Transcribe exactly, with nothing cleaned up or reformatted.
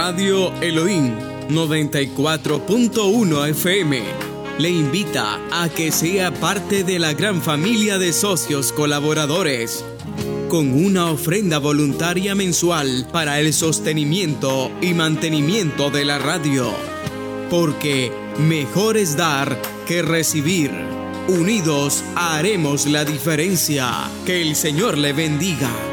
Radio Elohim noventa y cuatro punto uno F M le invita a que sea parte de la gran familia de socios colaboradores con una ofrenda voluntaria mensual para el sostenimiento y mantenimiento de la radio. Porque mejor es dar que recibir. Unidos haremos la diferencia. Que el Señor le bendiga.